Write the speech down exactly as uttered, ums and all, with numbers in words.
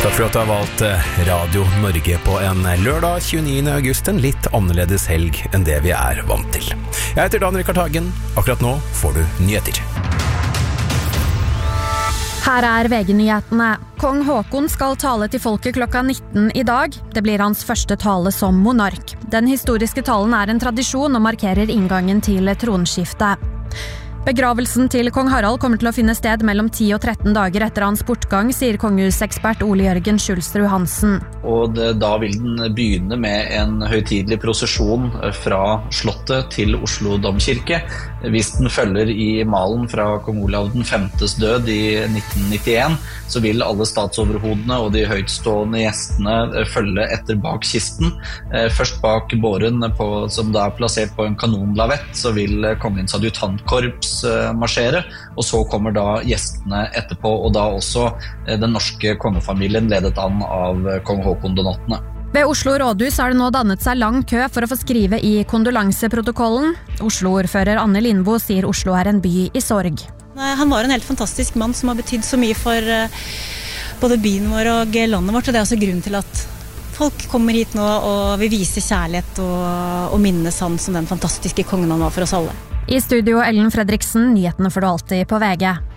Takk for at du har valgt Radio Norge på en lørdag tjueniende august, en litt annerledes helg enn det vi er vant til. Jeg heter Dan Rikard Hagen. Akkurat nå får du nyheter. Her er V G-nyhetene. Kong Håkon skal tale til folket klokka nitten i dag. Det blir hans første tale som monark. Den historiske talen er en tradisjon og markerer inngangen til tronskiftet. Begravelsen til kong Harald kommer til å finne sted mellom ti og tretten dager etter hans bortgang, sier kongehusekspert Ole Jørgen Schulstrud Hansen. Og det, da vil den begynne med en høytidelig prosesjon fra Slottet til Oslo Domkirke. Hvis den følger i malen fra kong Olav den femtes død i nitten nittien, så vil alle statsoverhodene og de høytstående gjestene følge etter bak kisten. Først bak båren på, som da er plassert på en kanonlavett, så vil kongens adjutantkorps marsjere, og så kommer da gjestene etterpå, og da også den norske kongefamilien ledet an av kong Håkon den åttende. Ved Oslo rådhus har det nå dannet seg lang kø for å få skrive i kondolanseprotokollen. Oslo-ordfører Anne Lindboe sier Oslo er en by i sorg. Han var en helt fantastisk mann som har betydd så mye for både byen vår og landet vårt, og det er også grunnen til at folk kommer hit nå og vil vise kjærlighet og, og minnes han som den fantastiske kongen han var for oss alle. I studio Ellen Fredriksen, nyhetene får du alltid på V G.